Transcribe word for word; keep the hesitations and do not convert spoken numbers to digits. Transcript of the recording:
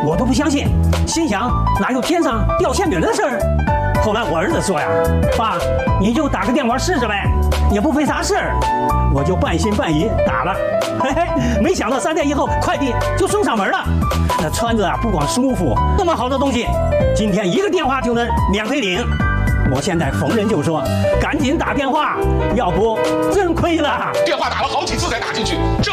我都不相信，心想哪有天上掉馅饼的事儿。后来我儿子说呀，爸，你就打个电话试试呗，也不费啥事儿。我就半信半疑打了，嘿嘿，没想到三天以后快递就送上门了。那穿着啊不光舒服，这么好的东西，今天一个电话就能免费领。我现在逢人就说，赶紧打电话，要不真亏了。 电话打了好几次才打进去，这